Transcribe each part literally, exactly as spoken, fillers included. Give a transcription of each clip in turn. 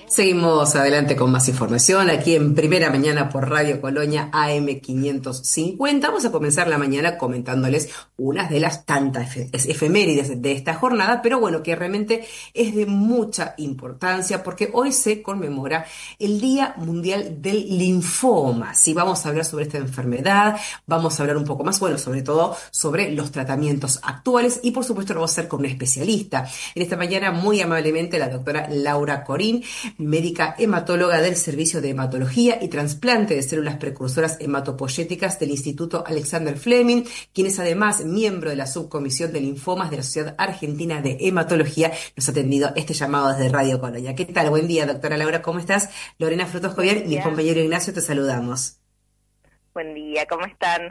Seguimos adelante con más información aquí en Primera Mañana por Radio Colonia A M quinientos cincuenta. Vamos a comenzar la mañana comentándoles unas de las tantas efe- es- efemérides de esta jornada, pero bueno, que realmente es de mucha importancia porque hoy se conmemora el Día Mundial del Linfoma. Sí, vamos a hablar sobre esta enfermedad, vamos a hablar un poco más, bueno, sobre todo sobre los tratamientos actuales y por supuesto lo vamos a hacer con un especialista. En esta mañana, muy amablemente, la doctora Laura Corín, médica hematóloga del Servicio de Hematología y Trasplante de Células Precursoras Hematopoyéticas del Instituto Alexander Fleming, quien es además miembro de la Subcomisión de Linfomas de la Sociedad Argentina de Hematología, nos ha atendido este llamado desde Radio Colonia. ¿Qué tal? Buen día, doctora Laura, ¿cómo estás? Lorena Frutos Buen Jovier y mi día, compañero Ignacio, te saludamos. buen día, ¿cómo están?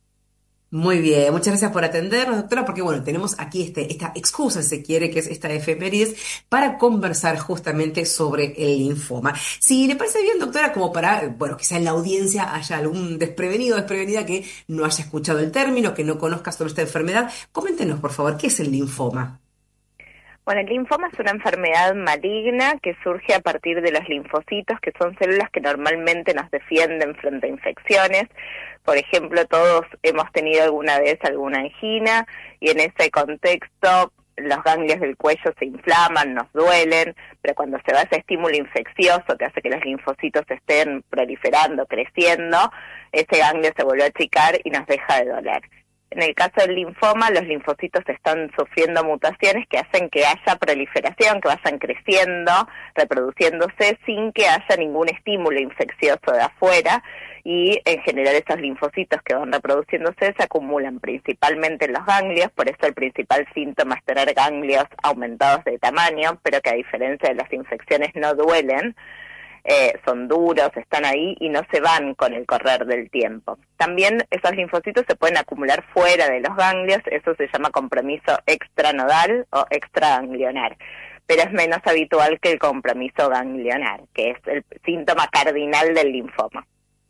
Muy bien, muchas gracias por atendernos, doctora, porque bueno, tenemos aquí este, esta excusa, si se quiere, que es esta efemérides, para conversar justamente sobre el linfoma. Si le parece bien, doctora, como para, bueno, quizá en la audiencia haya algún desprevenido o desprevenida que no haya escuchado el término, que no conozca sobre esta enfermedad, coméntenos, por favor, ¿qué es el linfoma? Bueno, el linfoma es una enfermedad maligna que surge a partir de los linfocitos, que son células que normalmente nos defienden frente a infecciones. Por ejemplo, todos hemos tenido alguna vez alguna angina y en ese contexto los ganglios del cuello se inflaman, nos duelen, pero cuando se da ese estímulo infeccioso que hace que los linfocitos estén proliferando, creciendo, ese ganglio se vuelve a achicar y nos deja de doler. En el caso del linfoma, los linfocitos están sufriendo mutaciones que hacen que haya proliferación, que vayan creciendo, reproduciéndose sin que haya ningún estímulo infeccioso de afuera, y en general esos linfocitos que van reproduciéndose se acumulan principalmente en los ganglios. Por eso el principal síntoma es tener ganglios aumentados de tamaño, pero que a diferencia de las infecciones no duelen. Eh, son duros, están ahí y no se van con el correr del tiempo. También esos linfocitos se pueden acumular fuera de los ganglios, eso se llama compromiso extranodal o extraganglionar, pero es menos habitual que el compromiso ganglionar, que es el síntoma cardinal del linfoma.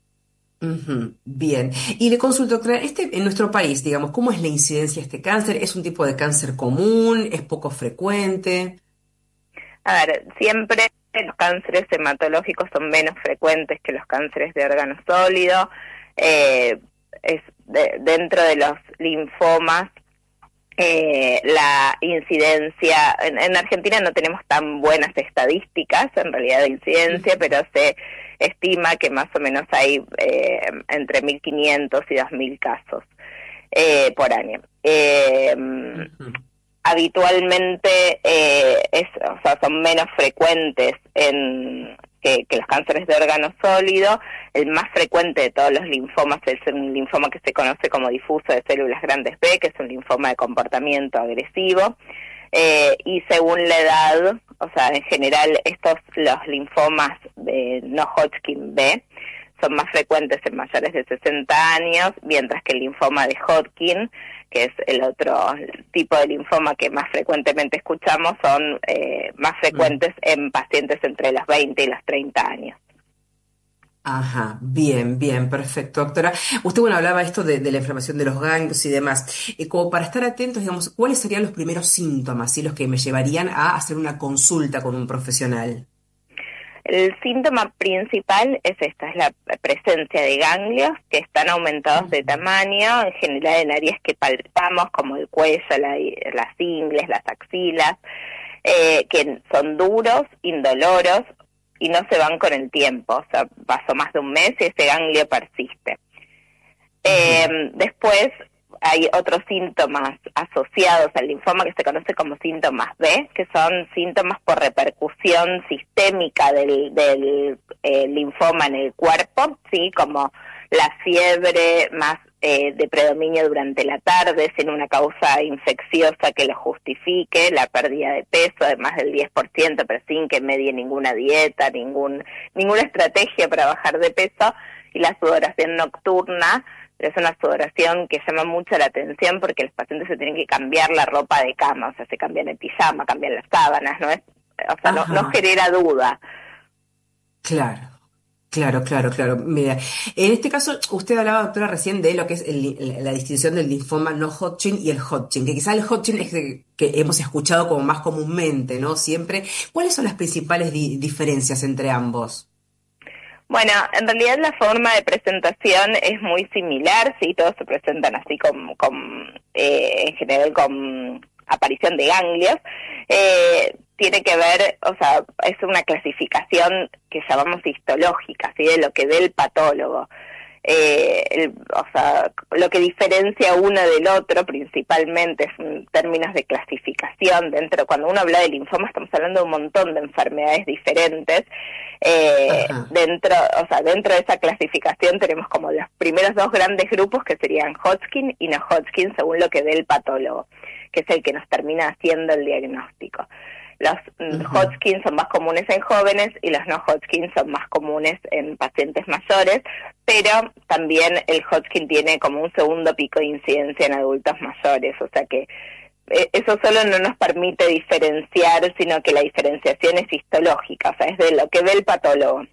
Ujú, bien. Y le consulto, doctora, este, en nuestro país, digamos, ¿cómo es la incidencia de este cáncer? ¿Es un tipo de cáncer común? ¿Es poco frecuente? A ver, siempre los cánceres hematológicos son menos frecuentes que los cánceres de órgano sólido. Eh, es de- dentro de los linfomas, eh, la incidencia, en, en Argentina no tenemos tan buenas estadísticas en realidad de incidencia, pero se estima que más o menos hay eh, entre mil quinientos y dos mil casos eh, por año. Eh, Ujú. habitualmente eh, es, o sea, son menos frecuentes en, que, que los cánceres de órgano sólido. El más frecuente de todos los linfomas es un linfoma que se conoce como difuso de células grandes B, que es un linfoma de comportamiento agresivo. Eh, y según la edad, o sea, en general estos, los linfomas de no Hodgkin B, son más frecuentes en mayores de sesenta años, mientras que el linfoma de Hodgkin, que es el otro tipo de linfoma que más frecuentemente escuchamos, son eh, más Mm. frecuentes en pacientes entre los veinte y los treinta años. Ajá, bien, bien, perfecto, doctora. Usted, bueno, hablaba esto de, de la inflamación de los ganglios y demás. Eh, como para estar atentos, digamos, ¿cuáles serían los primeros síntomas, sí, los que me llevarían a hacer una consulta con un profesional? El síntoma principal es esta, es la presencia de ganglios que están aumentados de Ujú. tamaño, en general en áreas que palpamos, como el cuello, la, las ingles, las axilas, eh, que son duros, indoloros y no se van con el tiempo. O sea, pasó más de un mes y ese ganglio persiste. Ujú. Eh, después hay otros síntomas asociados al linfoma que se conoce como síntomas B, que son síntomas por repercusión sistémica del, del eh, linfoma en el cuerpo, ¿sí? Como la fiebre más eh, de predominio durante la tarde, sin una causa infecciosa que lo justifique, la pérdida de peso de más del diez por ciento, pero sin que medie ninguna dieta, ningún, ninguna estrategia para bajar de peso, y la sudoración nocturna. Es una sudoración que llama mucho la atención porque los pacientes se tienen que cambiar la ropa de cama, o sea, se cambian el pijama, cambian las sábanas, no es, o sea, no, no Ajá, genera duda. claro. Claro, claro, claro. Mira, en este caso, usted hablaba, doctora, recién de lo que es el- la distinción del linfoma no Hodgkin y el Hodgkin, que quizá el Hodgkin es el que hemos escuchado como más comúnmente, ¿no? Siempre. ¿Cuáles son las principales di- diferencias entre ambos? Bueno, en realidad la forma de presentación es muy similar, sí, todos se presentan así con, con eh, en general con aparición de ganglios. Eh, tiene que ver, o sea, es una clasificación que llamamos histológica, ¿sí? De lo que ve el patólogo. Eh, el, o sea, lo que diferencia uno del otro principalmente es en términos de clasificación. Dentro, cuando uno habla de linfoma, estamos hablando de un montón de enfermedades diferentes. Eh, Ajá. dentro, o sea, dentro de esa clasificación tenemos como los primeros dos grandes grupos que serían Hodgkin y no Hodgkin, según lo que ve el patólogo, que es el que nos termina haciendo el diagnóstico. Los mm, Ujú. Hodgkin son más comunes en jóvenes y los no Hodgkin son más comunes en pacientes mayores, pero también el Hodgkin tiene como un segundo pico de incidencia en adultos mayores, o sea que eh, eso solo no nos permite diferenciar, sino que la diferenciación es histológica, o sea, es de lo que ve el patólogo.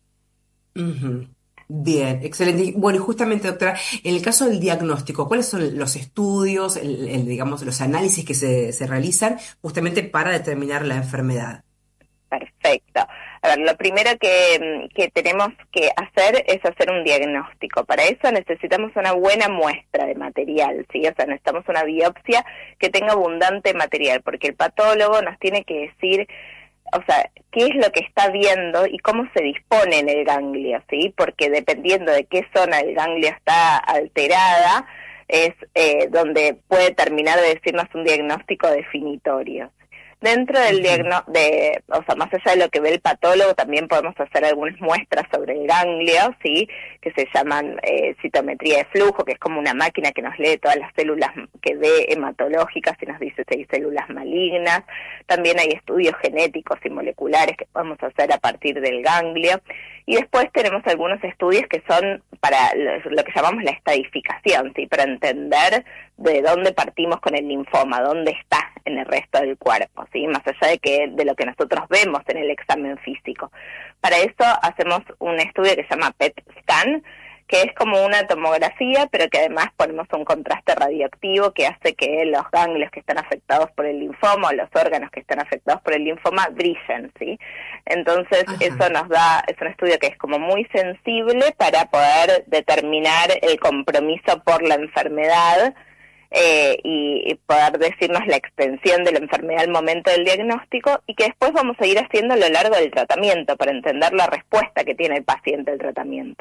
Ujú. Bien, excelente. Y bueno, y justamente, doctora, en el caso del diagnóstico, ¿cuáles son los estudios, el- el, digamos, los análisis que se, se realizan justamente para determinar la enfermedad? Perfecto. A ver, lo primero que, que tenemos que hacer es hacer un diagnóstico. Para eso necesitamos una buena muestra de material, ¿sí? O sea, necesitamos una biopsia que tenga abundante material, porque el patólogo nos tiene que decir, o sea, qué es lo que está viendo y cómo se dispone en el ganglio, ¿sí? Porque dependiendo de qué zona del ganglio está alterada, es eh, donde puede terminar de decirnos un diagnóstico definitorio. Dentro del Ujú. diagnóstico, de, o sea, más allá de lo que ve el patólogo, también podemos hacer algunas muestras sobre el ganglio, ¿sí? Que se llaman eh, citometría de flujo, que es como una máquina que nos lee todas las células que ve hematológicas y nos dice si hay células malignas. También hay estudios genéticos y moleculares que podemos hacer a partir del ganglio. Y después tenemos algunos estudios que son para lo que llamamos la estadificación, ¿sí? Para entender de dónde partimos con el linfoma, dónde está en el resto del cuerpo, ¿sí? Más allá de que de lo que nosotros vemos en el examen físico. Para eso hacemos un estudio que se llama P E T scan, que es como una tomografía, pero que además ponemos un contraste radioactivo que hace que los ganglios que están afectados por el linfoma o los órganos que están afectados por el linfoma brillen, ¿sí? Entonces eso Ajá. nos da, es un estudio que es como muy sensible para poder determinar el compromiso por la enfermedad eh, y, y poder decirnos la extensión de la enfermedad al momento del diagnóstico y que después vamos a ir haciendo a lo largo del tratamiento para entender la respuesta que tiene el paciente al tratamiento.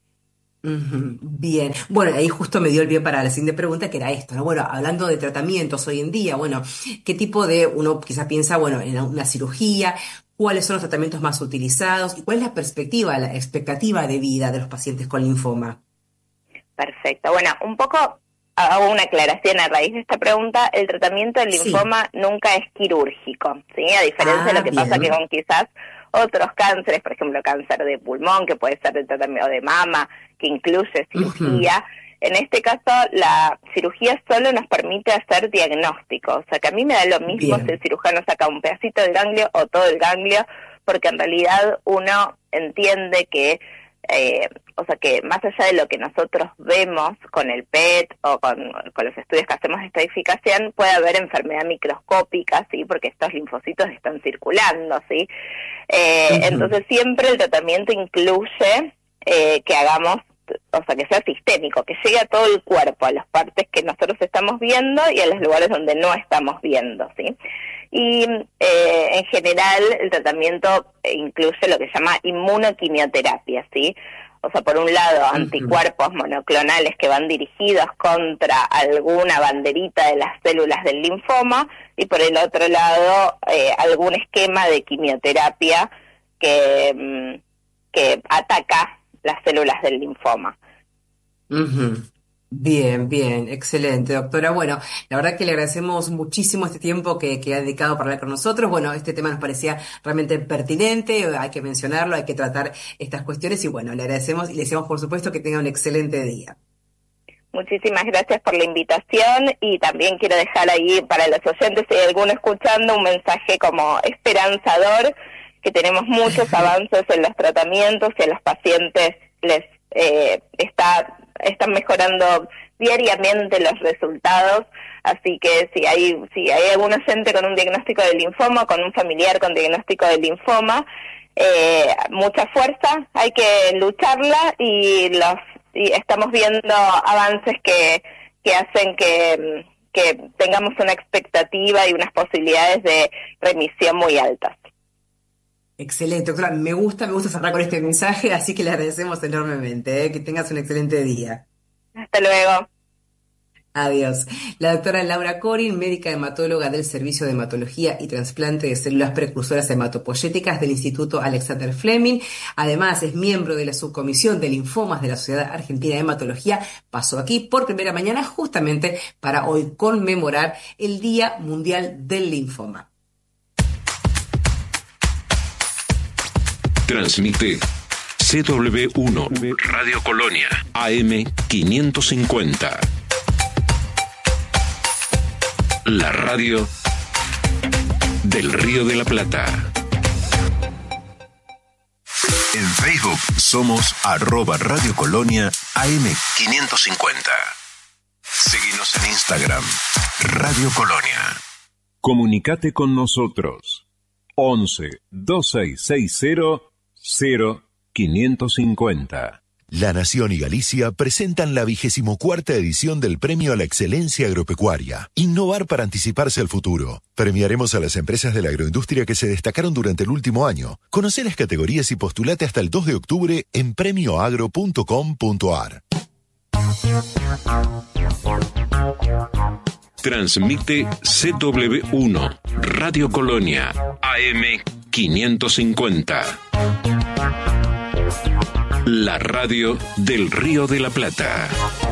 Ujú. Bien, bueno, ahí justo me dio el pie para la siguiente pregunta, que era esto, ¿no? Bueno, hablando de tratamientos hoy en día, bueno, ¿qué tipo de, uno quizá piensa, bueno, en una cirugía, cuáles son los tratamientos más utilizados y cuál es la perspectiva, la expectativa de vida de los pacientes con linfoma? Perfecto. Bueno, un poco hago una aclaración a raíz de esta pregunta. El tratamiento del Sí. linfoma nunca es quirúrgico, ¿sí? A diferencia de lo Ah, que pasa que bien. con quizás otros cánceres, por ejemplo, cáncer de pulmón, que puede ser de tratamiento de mama, que incluye Ujú. cirugía. En este caso, la cirugía solo nos permite hacer diagnóstico. O sea, que a mí me da lo mismo si el Bien. cirujano saca un pedacito del ganglio o todo el ganglio, porque en realidad uno entiende que eh, o sea que más allá de lo que nosotros vemos con el P E T o con, con los estudios que hacemos de estadificación, puede haber enfermedad microscópica, ¿sí? Porque estos linfocitos están circulando, ¿sí? Eh, Ujú. entonces siempre el tratamiento incluye eh, que hagamos, o sea, que sea sistémico, que llegue a todo el cuerpo, a las partes que nosotros estamos viendo y a los lugares donde no estamos viendo, ¿sí? Y eh, en general el tratamiento incluye lo que se llama inmunoquimioterapia, ¿sí? O sea, por un lado, Ujú. anticuerpos monoclonales que van dirigidos contra alguna banderita de las células del linfoma y por el otro lado, eh, algún esquema de quimioterapia que, mm, que ataca las células del linfoma. Ujú. Bien, bien, excelente, doctora. Bueno, la verdad que le agradecemos muchísimo este tiempo que, que ha dedicado para hablar con nosotros. Bueno, este tema nos parecía realmente pertinente, hay que mencionarlo, hay que tratar estas cuestiones y bueno, le agradecemos y le deseamos por supuesto que tenga un excelente día. Muchísimas gracias por la invitación y también quiero dejar ahí para los oyentes, si hay alguno escuchando, un mensaje como esperanzador, que tenemos muchos avances en los tratamientos y a los pacientes les eh, está están mejorando diariamente los resultados, así que si hay si hay algún oyente con un diagnóstico de linfoma, con un familiar con diagnóstico de linfoma, eh, mucha fuerza, hay que lucharla y los y estamos viendo avances que que hacen que que tengamos una expectativa y unas posibilidades de remisión muy altas. Excelente, doctora. Me gusta, me gusta cerrar con este mensaje, así que le agradecemos enormemente, ¿eh? Que tengas un excelente día. Hasta luego. Adiós. La doctora Laura Corin, médica hematóloga del Servicio de Hematología y Trasplante de Células Precursoras Hematopoyéticas del Instituto Alexander Fleming. Además, es miembro de la subcomisión de linfomas de la Sociedad Argentina de Hematología. Pasó aquí por primera mañana justamente para hoy conmemorar el Día Mundial del Linfoma. Transmite C W uno Radio Colonia A M quinientos cincuenta. La radio del Río de la Plata. En Facebook somos arroba Radio Colonia A M quinientos cincuenta. Seguinos en Instagram, Radio Colonia. Comunicate con nosotros. once, dos seis seis cero, cero quinientos cincuenta. La Nación y Galicia presentan la vigésimo cuarta edición del Premio a la Excelencia Agropecuaria. Innovar para anticiparse al futuro. Premiaremos a las empresas de la agroindustria que se destacaron durante el último año. Conoce las categorías y postulate hasta el dos de octubre en premio agro punto com punto a r. Transmite C W uno Radio Colonia A M quinientos cincuenta. La radio del Río de la Plata.